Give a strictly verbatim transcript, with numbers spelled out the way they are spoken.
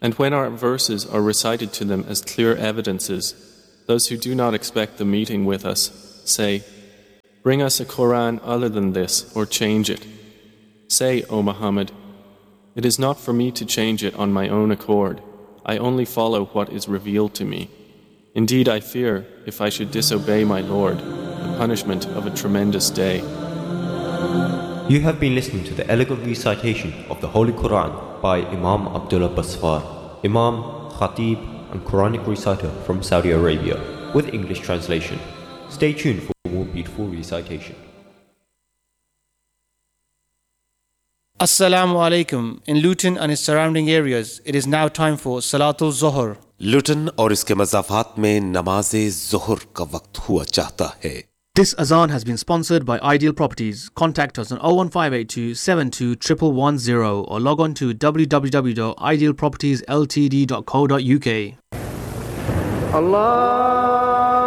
And when our verses are recited to them as clear evidences, those who do not expect the meeting with us say, "Bring us a Quran other than this, or change it." Say, O Muhammad, "It is not for me to change it on my own accord. I only follow what is revealed to me. Indeed, I fear, if I should disobey my Lord, the punishment of a tremendous day." You have been listening to the elegant recitation of the Holy Quran by Imam Abdullah Basfar, Imam, Khatib, and Quranic reciter from Saudi Arabia, with English translation. Stay tuned for more beautiful recitation. Assalamu alaikum. In Luton and its surrounding areas, it is now time for Salatul Zohar. लुटन और इसके मज़ाफ़ात में नमाज ज़ोहर का वक्त हुआ चाहता है. This azan has been sponsored by Ideal Properties. Contact us on oh one five eight two seven two one one one zero or log on to w w w dot ideal properties l t d dot co dot u k. Allah